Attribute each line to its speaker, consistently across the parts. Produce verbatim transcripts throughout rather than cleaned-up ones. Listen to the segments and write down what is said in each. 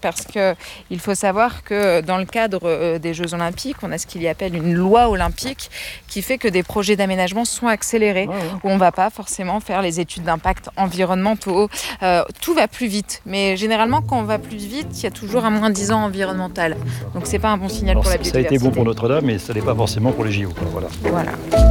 Speaker 1: parce qu'il faut savoir que dans le cadre des Jeux Olympiques, on a ce qu'il y appelle une loi olympique qui fait que des projets d'aménagement sont accélérés, ouais, ouais. où on ne va pas forcément faire les études d'impact environnementaux. Euh, tout va plus vite, mais généralement quand on va plus vite, il y a toujours un moins dix ans environnemental. Donc c'est pas un bon signal. Alors, pour la biodiversité.
Speaker 2: Ça a été bon pour Notre-Dame, mais ça n'est pas forcément pour les J O. Voilà.
Speaker 1: Voilà.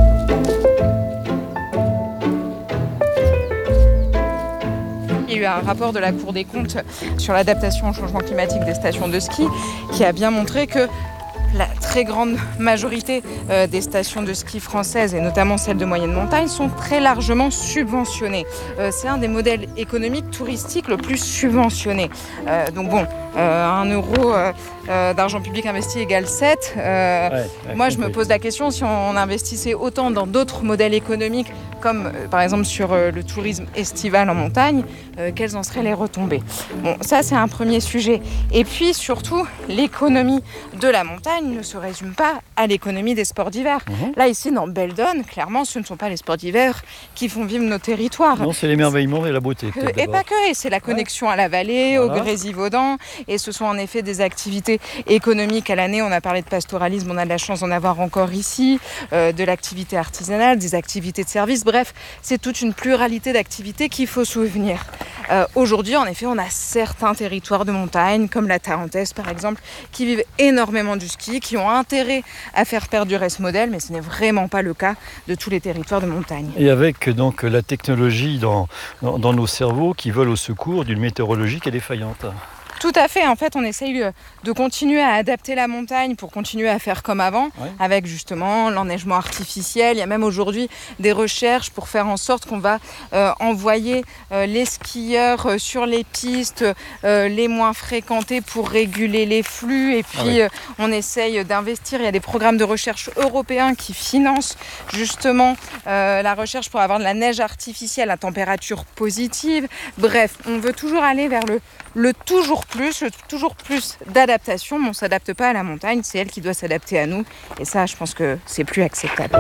Speaker 1: Il y a eu un rapport de la Cour des comptes sur l'adaptation au changement climatique des stations de ski qui a bien montré que la très grande majorité euh, des stations de ski françaises, et notamment celles de moyenne montagne, sont très largement subventionnées. Euh, c'est un des modèles économiques touristiques le plus subventionné. Euh, donc bon, euh, un euro euh, euh, d'argent public investi égale sept. Euh, ouais, ouais, moi, je me pose la question, si on investissait autant dans d'autres modèles économiques, comme euh, par exemple sur euh, le tourisme estival en montagne, euh, quelles en seraient les retombées? Bon, ça, c'est un premier sujet. Et puis, surtout, l'économie de la montagne ne se résume pas à l'économie des sports d'hiver. Mmh. Là, ici, dans Beldon, clairement, ce ne sont pas les sports d'hiver qui font vivre nos territoires.
Speaker 2: Non, c'est l'émerveillement et la beauté.
Speaker 1: Que, et pas que, et c'est la connexion ouais. à la vallée, voilà. au Grésivaudan, et ce sont en effet des activités économiques à l'année. On a parlé de pastoralisme, on a de la chance d'en avoir encore ici, euh, de l'activité artisanale, des activités de service, bref, c'est toute une pluralité d'activités qu'il faut souvenir. Euh, aujourd'hui, en effet, on a certains territoires de montagne, comme la Tarentaise par exemple, qui vivent énormément du ski, qui ont intérêt à faire perdurer ce modèle, mais ce n'est vraiment pas le cas de tous les territoires de montagne.
Speaker 2: Et avec donc la technologie dans, dans, dans nos cerveaux qui volent au secours d'une météorologie qui est défaillante.
Speaker 1: Tout à fait. En fait, on essaye de continuer à adapter la montagne pour continuer à faire comme avant, ouais. avec justement l'enneigement artificiel. Il y a même aujourd'hui des recherches pour faire en sorte qu'on va euh, envoyer euh, les skieurs euh, sur les pistes euh, les moins fréquentées pour réguler les flux. Et puis, ah oui. euh, on essaye d'investir. Il y a des programmes de recherche européens qui financent justement euh, la recherche pour avoir de la neige artificielle à température positive. Bref, on veut toujours aller vers le, le toujours plus, le toujours plus d'adaptation, mais on ne s'adapte pas à la montagne, c'est elle qui doit s'adapter à nous. Et ça, je pense que c'est plus acceptable.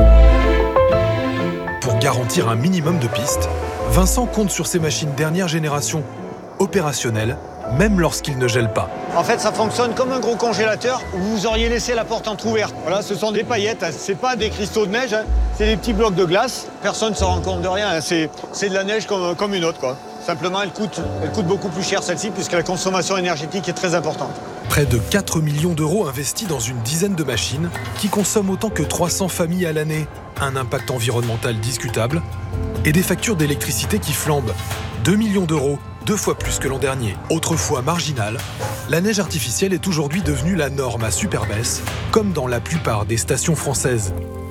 Speaker 3: Pour garantir un minimum de pistes, Vincent compte sur ses machines dernière génération, opérationnelles, même lorsqu'il ne gèle pas.
Speaker 4: En fait, ça fonctionne comme un gros congélateur où vous auriez laissé la porte entrouverte. Voilà, ce sont des paillettes, hein. C'est pas des cristaux de neige, hein. C'est des petits blocs de glace. Personne ne se rend compte de rien, hein. C'est, c'est de la neige comme, comme une autre, quoi. Simplement, elle coûte, elle coûte beaucoup plus cher, celle-ci, puisque la consommation énergétique est très importante.
Speaker 3: Près de quatre millions d'euros investis dans une dizaine de machines qui consomment autant que trois cents familles à l'année. Un impact environnemental discutable et des factures d'électricité qui flambent. deux millions d'euros, deux fois plus que l'an dernier. Autrefois marginale, la neige artificielle est aujourd'hui devenue la norme à Superbès, comme dans la plupart des stations françaises.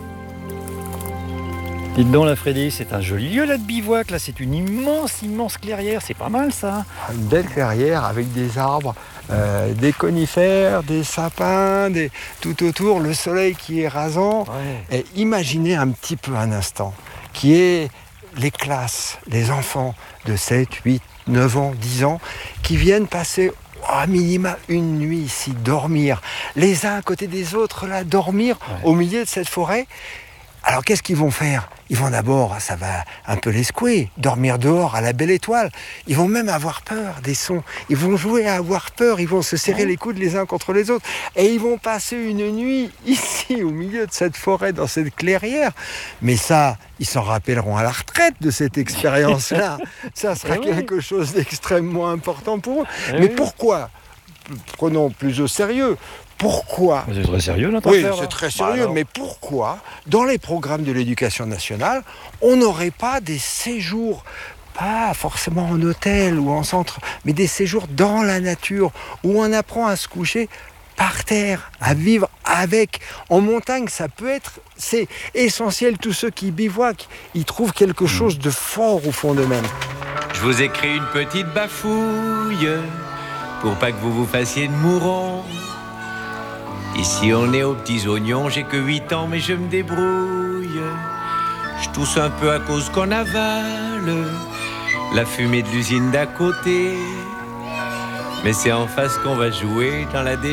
Speaker 2: Dites donc, la Freddy, c'est un joli lieu là de bivouac, là, c'est une immense, immense clairière, c'est pas mal ça.
Speaker 5: Une belle clairière avec des arbres, euh, des conifères, des sapins, des... tout autour, le soleil qui est rasant. Ouais. Et imaginez un petit peu un instant, qui est les classes, les enfants de sept, huit, neuf ans, dix ans, qui viennent passer à minima une nuit ici, dormir, les uns à côté des autres, là, dormir ouais. au milieu de cette forêt. Alors qu'est-ce qu'ils vont faire? Ils vont d'abord, ça va un peu les secouer, dormir dehors à la belle étoile. Ils vont même avoir peur des sons. Ils vont jouer à avoir peur, ils vont se serrer ouais. les coudes les uns contre les autres. Et ils vont passer une nuit ici, au milieu de cette forêt, dans cette clairière. Mais ça, ils s'en rappelleront à la retraite de cette expérience-là. Ça sera oui. quelque chose d'extrêmement important pour eux. Oui. Mais pourquoi? Prenons plus au sérieux. Pourquoi?
Speaker 2: C'est très sérieux notre
Speaker 5: Oui,
Speaker 2: affaire,
Speaker 5: c'est
Speaker 2: là.
Speaker 5: très sérieux,
Speaker 2: bah,
Speaker 5: mais pourquoi, dans les programmes de l'éducation nationale, on n'aurait pas des séjours, pas forcément en hôtel ou en centre, mais des séjours dans la nature, où on apprend à se coucher par terre, à vivre avec. En montagne, ça peut être, c'est essentiel, tous ceux qui bivouaquent, ils trouvent quelque chose de fort au fond d'eux-mêmes.
Speaker 6: Je vous écris une petite bafouille, pour pas que vous vous fassiez de mourons. Ici on est aux petits oignons, j'ai que huit ans mais je me débrouille. Je tousse un peu à cause qu'on avale la fumée de l'usine d'à côté. Mais c'est en face qu'on va jouer dans la décharge.